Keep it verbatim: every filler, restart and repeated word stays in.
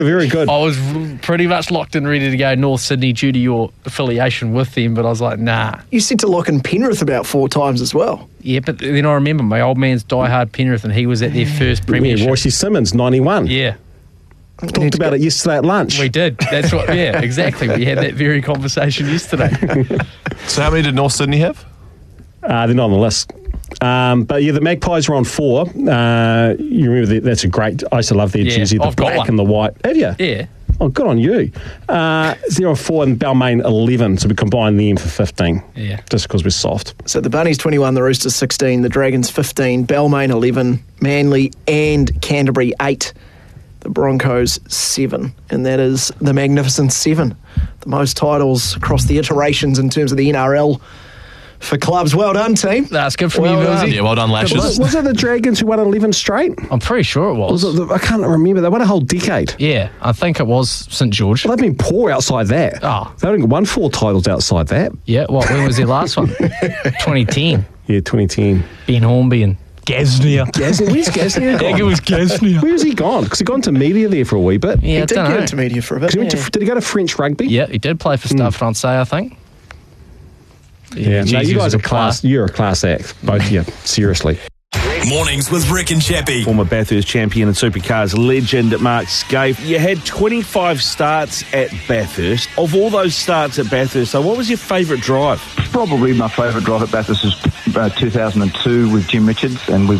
Very good. I was pretty much locked and ready to go North Sydney due to your affiliation with them, but I was like, nah. You said to lock in Penrith about four times as well. Yeah, but then I remember my old man's diehard Penrith, and he was at their first premiership. Yeah, Royce Simmons, ninety-one. Yeah. We talked about it yesterday at lunch. We did. That's what, yeah, exactly. We had that very conversation yesterday. So how many did North Sydney have? Uh, they're not on the list. Um, but yeah, the Magpies are on four. Uh, you remember the, that's a great. I used to love their Yeah, jersey, the I've got black one. and the white. Have you? Yeah. Oh, good on you. Uh, zero four and Balmain eleven. So we combined them for fifteen. Yeah. Just because we're soft. So the Bunnies twenty-one, the Roosters sixteen, the Dragons fifteen, Balmain eleven, Manly and Canterbury eight, the Broncos seven, and that is the Magnificent Seven, the most titles across the iterations in terms of the N R L for clubs. Well done, team. That's good from Well you, done. Millsy. Yeah, well done, Was, Lashes. was it the Dragons who won eleven straight? I'm pretty sure it was. Was it the, I can't remember. They won a whole decade. Yeah, I think it was St George. Well, they've been poor outside that. Oh. They only won four titles outside that. Yeah, what, when was their last one? twenty ten. Yeah, twenty ten. Ben Hornby and Gasnier. Gasnier, where's Gasnier I think it gone? was Gasnier. Where's he gone? Because he gone to media there for a wee bit. Yeah, He I did don't get know. into media for a bit. 'Cause he went Yeah. to, did he go to French rugby? Yeah, he did play for Stade Francais, I think. Yeah, no, geez, you he was guys a are class. You're a class act, both of you. Seriously. Mornings with Rick and Chappie. Former Bathurst champion and supercars legend Mark Scaife. You had twenty-five starts at Bathurst. Of all those starts at Bathurst, so what was your favourite drive? Probably my favourite drive at Bathurst was uh, two thousand two with Jim Richards, and we